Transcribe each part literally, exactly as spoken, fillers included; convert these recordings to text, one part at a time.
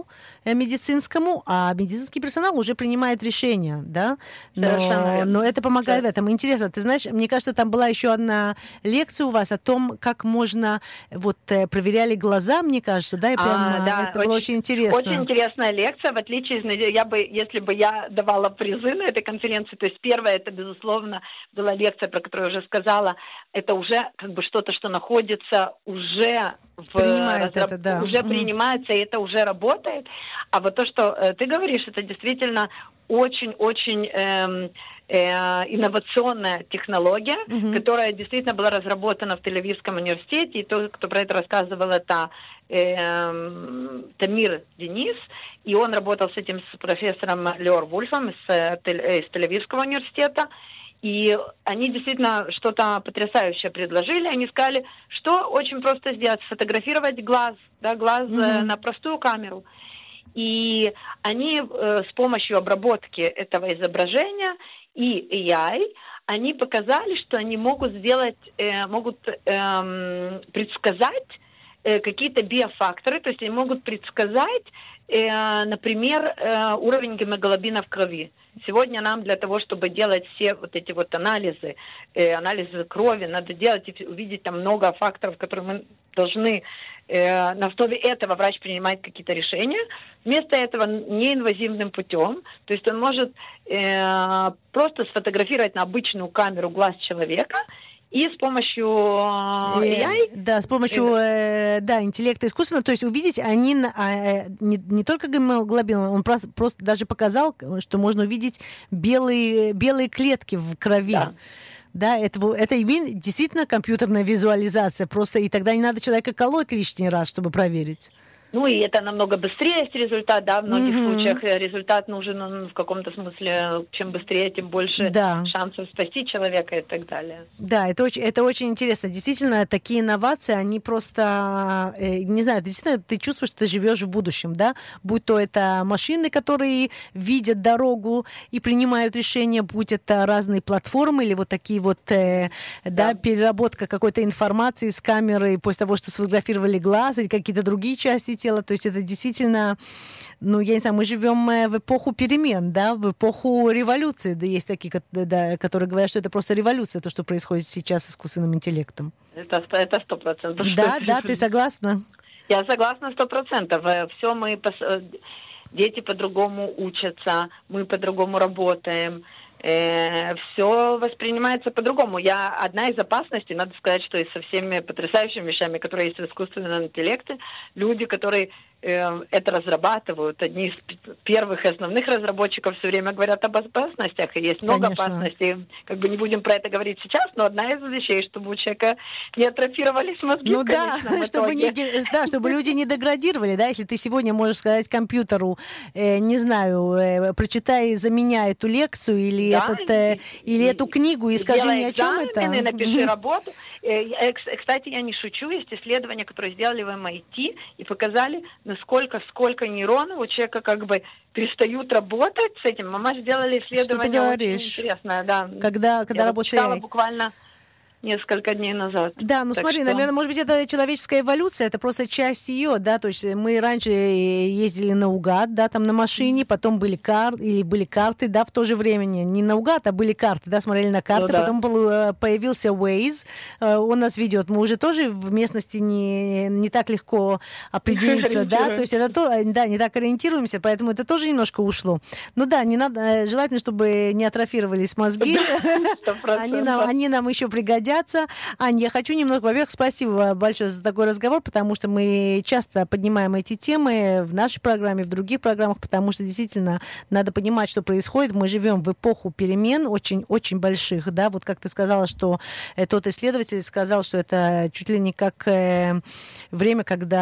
персоналу э, медицинскому, а медицинский персонал уже принимает решения, да? Но, но это помогает да. в этом. Интересно, ты знаешь, мне кажется, там была еще одна лекция у вас о том, как можно, вот, э, проверяли глаза, мне кажется, да? И прямо, а, да, это было очень интересно. Очень интересная лекция, в отличие из, я бы, если бы я давала призы на этой конференции, то есть первая, это, безусловно, была лекция, про которую я уже сказала, это уже как бы что-то, что находится уже в Принимают разраб... это, да. уже mm. принимается, и это уже работает. А вот то, что э, ты говоришь, это действительно очень-очень эм, э, инновационная технология, mm-hmm. которая действительно была разработана в Тель-Авивском университете, и тот, кто про это рассказывал, это э, Тамир Денис, и он работал с этим с профессором Леор Вульфом из, из Тель-Авивского университета. И они действительно что-то потрясающее предложили. Они сказали, что очень просто сделать, сфотографировать глаз, да, глаз mm-hmm. на простую камеру. И они э, с помощью обработки этого изображения и эй ай, они показали, что они могут сделать, э, могут э, предсказать э, какие-то биофакторы, то есть они могут предсказать, э, например, э, уровень гемоглобина в крови. Сегодня нам для того, чтобы делать все вот эти вот анализы, э, анализы крови, надо делать и увидеть там много факторов, которые мы должны, э, на основе этого врач принимает какие-то решения. Вместо этого неинвазивным путем, то есть он может э, просто сфотографировать на обычную камеру глаз человека, и с помощью эй ай... Да, с помощью э, да, интеллекта искусственного, то есть увидеть, они э, не, не только гемоглобин, он просто, просто даже показал, что можно увидеть белые, белые клетки в крови. Да. Да, это, это действительно компьютерная визуализация, просто и тогда не надо человека колоть лишний раз, чтобы проверить. Ну и это намного быстрее есть результат, да, в многих mm-hmm. случаях результат нужен он, в каком-то смысле, чем быстрее, тем больше да. шансов спасти человека и так далее. Да, это очень, это очень интересно. Действительно, такие инновации, они просто, э, не знаю, действительно, ты чувствуешь, что ты живешь в будущем, да, будь то это машины, которые видят дорогу и принимают решения, будь это разные платформы или вот такие вот, э, да. да, переработка какой-то информации с камеры после того, что сфотографировали глаз или какие-то другие части тела. То есть это действительно, ну, я не знаю, мы живем в эпоху перемен, да, в эпоху революции. Да, есть такие, да, которые говорят, что это просто революция, то, что происходит сейчас с искусственным интеллектом. Это, это сто процентов. Да, да, ты согласна? Я согласна сто процентов. Все мы, дети по-другому учатся, мы по-другому работаем. Все воспринимается по-другому. Я одна из опасностей, надо сказать, что и со всеми потрясающими вещами, которые есть в искусственном интеллекте, люди, которые э, это разрабатывают, одни из первых и основных разработчиков все время говорят об опасностях, и есть много Конечно. опасностей. Как бы не будем про это говорить сейчас, но одна из вещей, чтобы у человека не атрофировались мозги. Ну да, чтобы, не, да, чтобы люди не деградировали, да, если ты сегодня можешь сказать компьютеру, э, не знаю, э, прочитай за меня эту лекцию или Да, этот, э, и, или и, эту книгу и, и скажи мне, о чем это. Напиши работу. Кстати, я не шучу, есть исследования, которые сделали в эм ай ти и показали, насколько, сколько нейронов у человека как бы перестают работать с этим. Мама сделали исследование. Что ты говоришь? Очень интересное, да. Когда, когда я работает... читала буквально несколько дней назад. Да, ну так смотри, что... наверное, может быть, это человеческая эволюция, это просто часть ее, да, то есть мы раньше ездили наугад, да, там на машине, потом были карты, или были карты, да, в то же время, не наугад, а были карты, да, смотрели на карты, ну, да. Потом появился Waze, он нас ведет, мы уже тоже в местности не, не так легко определиться, да, то есть это то, да, не так ориентируемся, поэтому это тоже немножко ушло. Ну да, не надо, желательно, чтобы не атрофировались мозги, они нам, они нам еще пригодятся. Аня, я хочу немного, во-первых, спасибо большое за такой разговор, потому что мы часто поднимаем эти темы в нашей программе, в других программах, потому что действительно надо понимать, что происходит. Мы живем в эпоху перемен очень-очень больших, да, вот как ты сказала, что тот исследователь сказал, что это чуть ли не как э, время,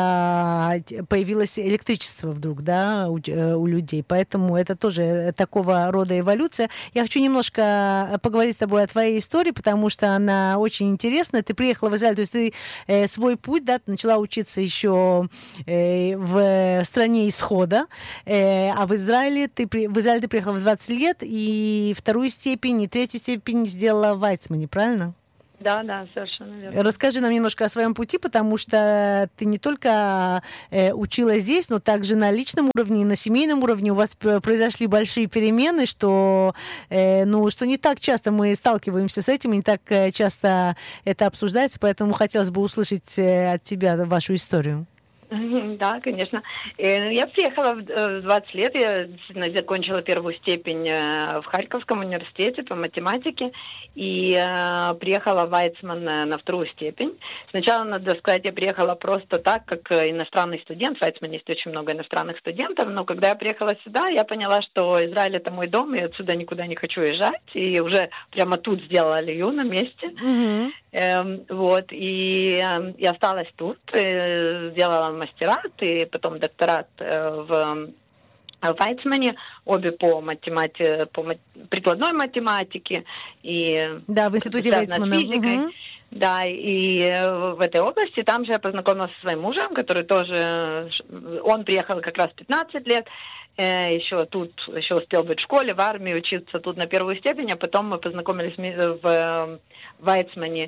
когда появилось электричество вдруг, да, у, у людей, поэтому это тоже такого рода эволюция. Я хочу немножко поговорить с тобой о твоей истории, потому что она очень интересная. Ты приехала в Израиль, то есть ты э, свой путь, да, ты начала учиться еще э, в стране исхода, э, а в Израиле ты, в Израиле ты приехала в двадцать лет, и вторую степень, и третью степень сделала в Вайцмане, правильно? Да, да, совершенно верно. Расскажи нам немножко о своем пути, потому что ты не только э, училась здесь, но также на личном уровне и на семейном уровне у вас произошли большие перемены, что, э, ну, что не так часто мы сталкиваемся с этим, и не так э, часто это обсуждается, поэтому хотелось бы услышать э, от тебя вашу историю. Да, конечно. Я приехала в двадцать лет, я действительно закончила первую степень в Харьковском университете по математике и приехала в Вайцман на вторую степень. Сначала, надо сказать, я приехала просто так, как иностранный студент. В Вайцмане есть очень много иностранных студентов, но когда я приехала сюда, я поняла, что Израиль — это мой дом, и отсюда никуда не хочу уезжать, и уже прямо тут сделала алию на месте. Mm-hmm. Эм, вот, и э, я осталась тут, э, сделала мастерат и потом докторат э, в, в Вайцмане, обе по математике, по мат... прикладной математике. И да, в институте Вайцмана. Угу. Да, и в этой области, там же я познакомилась со своим мужем, который тоже, он приехал как раз в пятнадцать лет, э, еще тут, еще успел быть в школе, в армии, учиться тут на первую степень, а потом мы познакомились в Вайцмане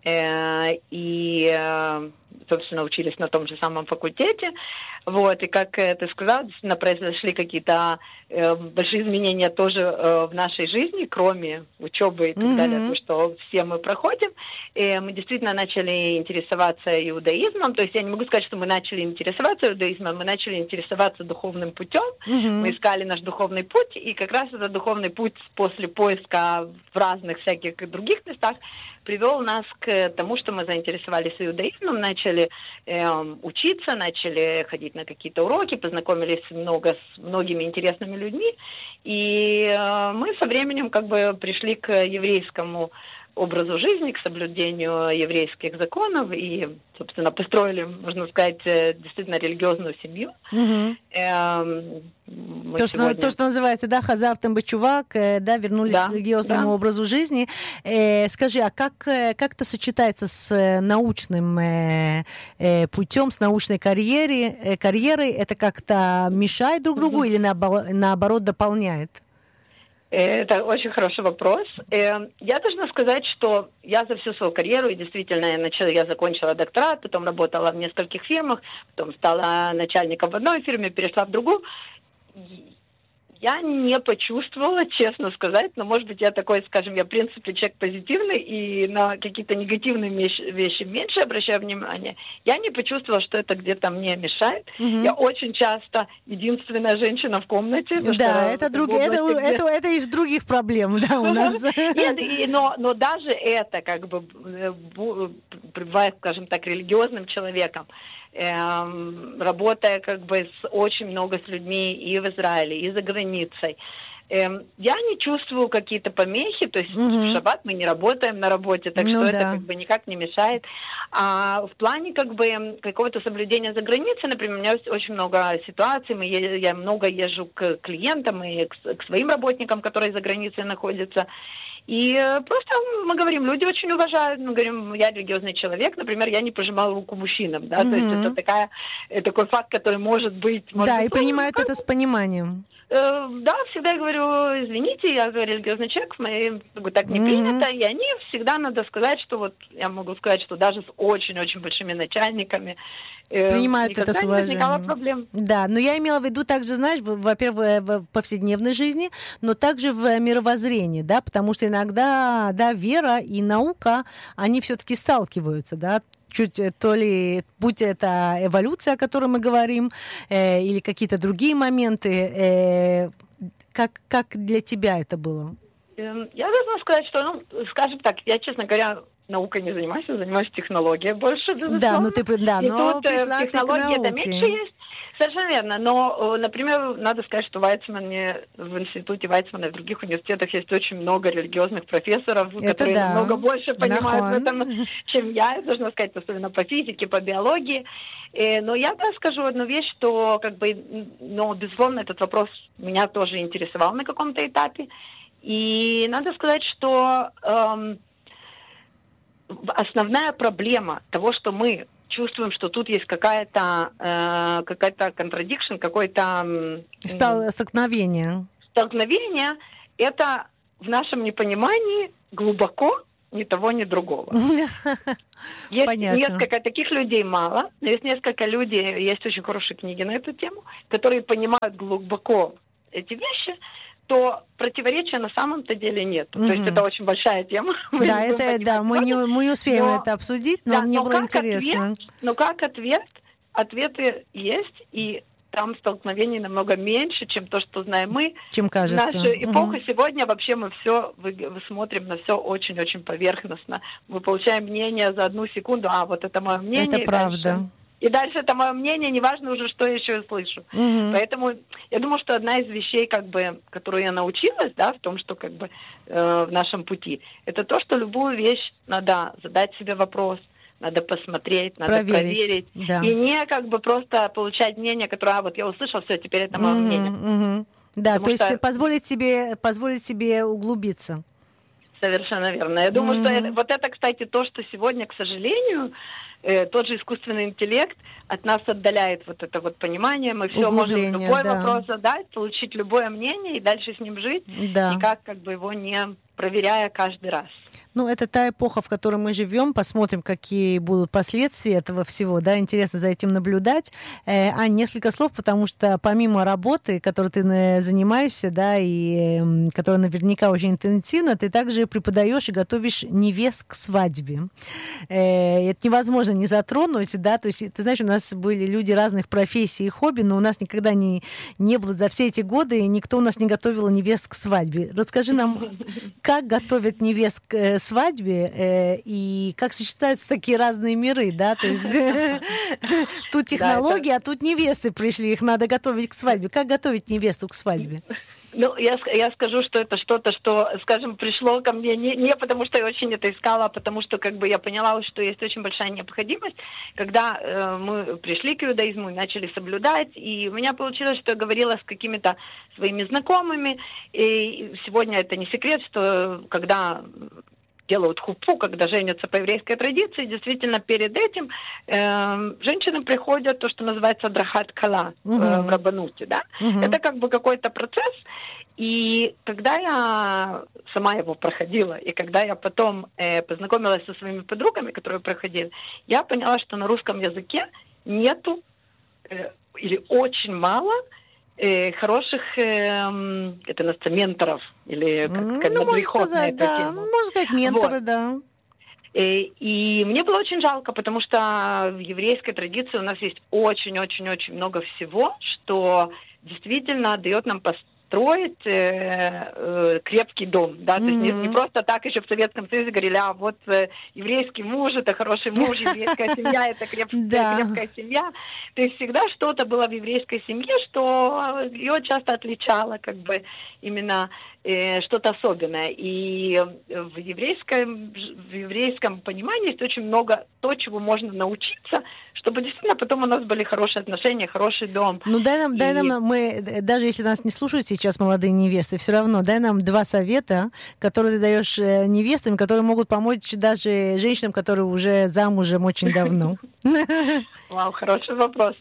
э, и, э, собственно, учились на том же самом факультете. Вот, и как ты сказал, действительно произошли какие-то э, большие изменения тоже э, в нашей жизни, кроме учебы и так mm-hmm. далее, то, что все мы проходим. И мы действительно начали интересоваться иудаизмом, то есть я не могу сказать, что мы начали интересоваться иудаизмом, мы начали интересоваться духовным путем, mm-hmm. мы искали наш духовный путь, и как раз этот духовный путь после поиска в разных всяких других местах привел нас к тому, что мы заинтересовались иудаизмом, начали э, учиться, начали ходить на какие-то уроки, познакомились много с многими интересными людьми, и э, мы со временем как бы пришли к еврейскому образу жизни, к соблюдению еврейских законов и, собственно, построили, можно сказать, действительно религиозную семью. Угу. Эм, то, сегодня... что, то, что называется, да, хазартам бачувак, да, вернулись да, к религиозному да. образу жизни. Э, скажи, а как, как это сочетается с научным э, путем, с научной карьерой? Э, карьерой? Это как-то мешает друг другу угу. или наоборот дополняет? Это очень хороший вопрос. Я должна сказать, что я за всю свою карьеру, и действительно, я, начала, я закончила докторат, потом работала в нескольких фирмах, потом стала начальником в одной фирме, перешла в другую. Я не почувствовала, честно сказать, но, может быть, я такой, скажем, я, в принципе, человек позитивный, и на какие-то негативные вещи меньше обращаю внимание. Я не почувствовала, что это где-то мне мешает. Mm-hmm. Я очень часто единственная женщина в комнате. Да, это, друг... области, это, где... это, это из других проблем, да, у нас. Нет, но, но даже это, как бы, бывает, скажем так, религиозным человеком, Эм, работая как бы с очень много с людьми и в Израиле, и за границей. Эм, я не чувствую какие-то помехи, то есть угу. в шаббат мы не работаем на работе, так ну, что да. это как бы никак не мешает. А в плане как бы какого-то соблюдения за границей, например, у меня есть очень много ситуаций, мы, я много езжу к клиентам и к, к своим работникам, которые за границей находятся. И просто мы говорим, люди очень уважают, мы говорим, я религиозный человек, например, я не пожимаю руку мужчинам, да, mm-hmm. то есть это такая, такой факт, который может быть... Может да, быть, и принимают это с пониманием. Да, всегда я говорю, извините, я религиозный человек, в моей, так не mm-hmm. принято, и они всегда, надо сказать, что вот, я могу сказать, что даже с очень-очень большими начальниками принимают никогда это с уважением. Не возникало проблем. Да, но я имела в виду также, знаешь, во-первых, в повседневной жизни, но также в мировоззрении, да, потому что иногда, да, вера и наука, они все-таки сталкиваются, да, чуть то ли, будь это эволюция, о которой мы говорим, э, или какие-то другие моменты, э, как, как для тебя это было? Я должна сказать, что, ну, скажем так, я, честно говоря, наукой не занимаюсь, я занимаюсь технологией больше, безусловно. Да, ну ты, да, и но тут пришла в технологии это меньше есть. Совершенно верно. Но, например, надо сказать, что в Вайцмане, в институте Вайцмана и в других университетах есть очень много религиозных профессоров, это которые да. намного больше понимают Нахон. в этом, чем я, я должна сказать, особенно по физике, по биологии. Но я да, скажу одну вещь, что, как бы, ну, безусловно, этот вопрос меня тоже интересовал на каком-то этапе. И надо сказать, что эм, основная проблема того, что мы чувствуем, что тут есть какая-то э, какая-то contradiction, какое-то Стал, столкновение. Столкновение, это в нашем непонимании глубоко ни того, ни другого. Есть Понятно. несколько таких людей мало, но есть несколько людей, есть очень хорошие книги на эту тему, которые понимают глубоко эти вещи, то противоречия на самом-то деле нет. Mm-hmm. То есть это очень большая тема. Да, это, да, мы не, мы не успеем но, это обсудить, но да, мне но было интересно. Ответ, но как ответ, ответы есть, и там столкновений намного меньше, чем то, что знаем мы. Чем кажется. В нашу эпоху угу. сегодня вообще мы все, вы, вы смотрим на все очень-очень поверхностно. Мы получаем мнение за одну секунду, а вот это мое мнение. Это правда. Дальше, и дальше это мое мнение, неважно уже, что я еще слышу. Угу. Поэтому я думаю, что одна из вещей, как бы, которую я научилась, да, в том, что как бы э, в нашем пути, это то, что любую вещь надо задать себе вопрос, надо посмотреть, надо проверить, проверить да. и не как бы просто получать мнение, которое, а вот я услышал, все, теперь это мое угу, мнение. Угу. Да, Потому то что... есть позволить себе, позволить себе углубиться. Совершенно верно. Я думаю, mm-hmm. что это, вот это, кстати, то, что сегодня, к сожалению, э, тот же искусственный интеллект от нас отдаляет вот это вот понимание. Мы все можем любой да. вопрос задать, получить любое мнение и дальше с ним жить, да. никак как бы его не проверяя каждый раз. Ну, это та эпоха, в которой мы живем. Посмотрим, какие будут последствия этого всего. Да, интересно за этим наблюдать. Э, Ань, несколько слов, потому что помимо работы, которой ты занимаешься, да, и э, которая наверняка очень интенсивна, ты также преподаешь и готовишь невест к свадьбе. Э, это невозможно не затронуть, да, то есть, ты знаешь, у нас были люди разных профессий и хобби, но у нас никогда не, не было за все эти годы, никто у нас не готовил невест к свадьбе. Расскажи нам, как готовят невест к свадьбе э, и как сочетаются такие разные миры, да, то есть тут технологии, а тут невесты пришли, их надо готовить к свадьбе. Как готовить невесту к свадьбе? Ну, я, я скажу, что это что-то, что, скажем, пришло ко мне не, не потому, что я очень это искала, а потому что как бы я поняла, что есть очень большая необходимость. Когда э, мы пришли к иудаизму и начали соблюдать, и у меня получилось, что я говорила с какими-то своими знакомыми, и сегодня это не секрет, что когда делают хупу, когда женятся по еврейской традиции, действительно перед этим э, женщинам приходят то, что называется драхат кала uh-huh. э, в рабануте, да? Uh-huh. Это как бы какой-то процесс, и когда я сама его проходила, и когда я потом э, познакомилась со своими подругами, которые проходили, я поняла, что на русском языке нету э, или очень мало хороших, э, это называется, менторов, или как, как ну, можно сказать, да, тему. Можно сказать, менторы, вот. Да. И, и мне было очень жалко, потому что в еврейской традиции у нас есть очень-очень-очень много всего, что действительно дает нам построить э, э, крепкий дом, да, mm-hmm. то есть не, не просто так еще в Советском Союзе говорили, а вот э, еврейский муж это хороший муж, еврейская семья это крепкая, крепкая семья, то есть всегда что-то было в еврейской семье, что ее часто отличало как бы именно э, что-то особенное, и в еврейском, в еврейском понимании есть очень много то, чего можно научиться, чтобы действительно потом у нас были хорошие отношения, хороший дом. Ну дай нам, и... дай нам, мы, даже если нас не слушают сейчас молодые невесты, все равно дай нам два совета, которые ты даешь невестам, которые могут помочь даже женщинам, которые уже замужем очень давно. Вау, хороший вопрос.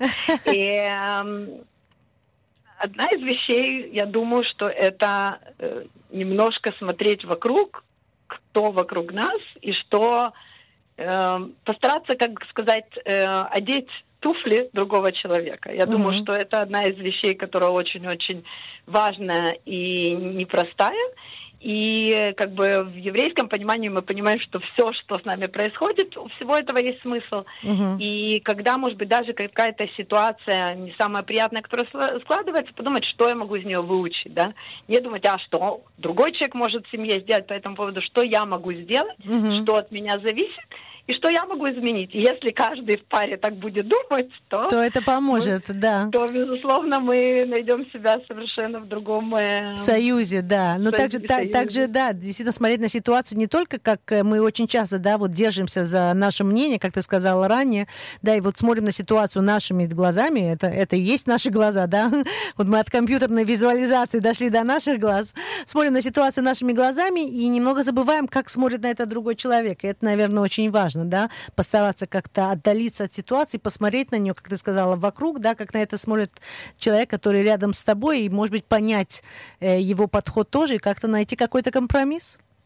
Одна из вещей, я думаю, что это немножко смотреть вокруг, кто вокруг нас и что постараться, как сказать, одеть туфли другого человека. Я uh-huh. думаю, что это одна из вещей, которая очень-очень важная и непростая. И как бы в еврейском понимании мы понимаем, что все, что с нами происходит, у всего этого есть смысл. Uh-huh. И когда, может быть, даже какая-то ситуация не самая приятная, которая складывается, подумать, что я могу из нее выучить, да? Не думать, а что другой человек может в семье сделать по этому поводу, что я могу сделать, uh-huh. что от меня зависит, и что я могу изменить. И если каждый в паре так будет думать, то... То это поможет, мы, да. То, безусловно, мы найдем себя совершенно в другом... Э, союзе, да. Но также, та, также, да, действительно смотреть на ситуацию не только, как мы очень часто, да, вот держимся за наше мнение, как ты сказала ранее, да, и вот смотрим на ситуацию нашими глазами, это, это и есть наши глаза, да. Вот мы от компьютерной визуализации дошли до наших глаз, смотрим на ситуацию нашими глазами и немного забываем, как смотрит на это другой человек. И это, наверное, очень важно. Да, постараться как-то отдалиться от ситуации, посмотреть на нее, как ты сказала, вокруг, да, как на это смотрит человек, который рядом с тобой, и, может быть, понять э, его подход тоже и как-то найти какой-то компромисс.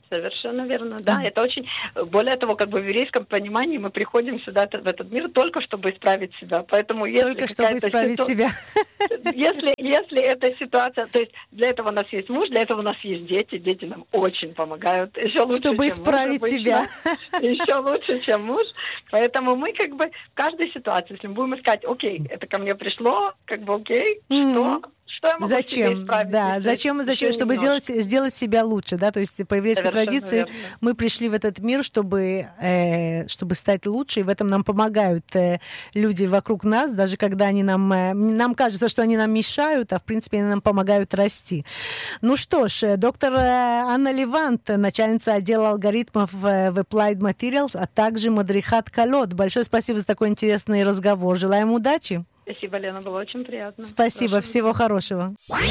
Совершенно верно, да. Это очень... Более того, как бы в еврейском понимании мы приходим сюда, в этот мир, только чтобы исправить себя. Поэтому если только чтобы исправить ситу... себя. Если, если эта ситуация... То есть для этого у нас есть муж, для этого у нас есть дети. Дети нам очень помогают. Еще лучше, чтобы чем исправить муж, себя. Еще лучше, чем муж. Поэтому мы как бы в каждой ситуации, если мы будем искать, окей, это ко мне пришло, как бы окей, mm-hmm. что... Что я могу зачем? Да, зачем, зачем, чтобы сделать, сделать себя лучше, да, то есть по еврейской Совершенно традиции верно. Мы пришли в этот мир, чтобы, э, чтобы стать лучше, и в этом нам помогают э, люди вокруг нас, даже когда они нам, э, нам кажется, что они нам мешают, а в принципе они нам помогают расти. Ну что ж, доктор Анна Левант, начальница отдела алгоритмов в Applied Materials, а также Мадрихат Калот. Большое спасибо за такой интересный разговор. Желаем удачи. Спасибо, Лена, было очень приятно. Спасибо, Прошу. Всего хорошего.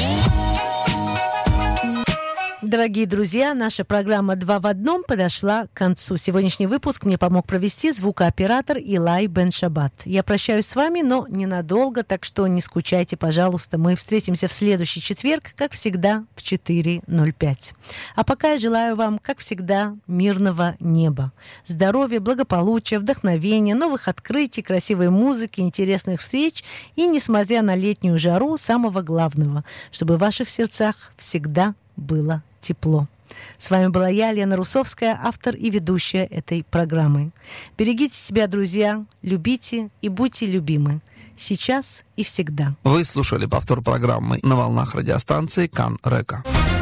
Дорогие друзья, наша программа «Два в одном» подошла к концу. Сегодняшний выпуск мне помог провести звукооператор Илай Бен-Шабат. Я прощаюсь с вами, но ненадолго, так что не скучайте, пожалуйста. Мы встретимся в следующий четверг, как всегда, в четыре ноль пять. А пока я желаю вам, как всегда, мирного неба. Здоровья, благополучия, вдохновения, новых открытий, красивой музыки, интересных встреч и, несмотря на летнюю жару, самого главного, чтобы в ваших сердцах всегда было тепло. С вами была я, Лена Русовская, автор и ведущая этой программы. Берегите себя, друзья, любите и будьте любимы. Сейчас и всегда. Вы слушали повтор программы на волнах радиостанции Кан Река.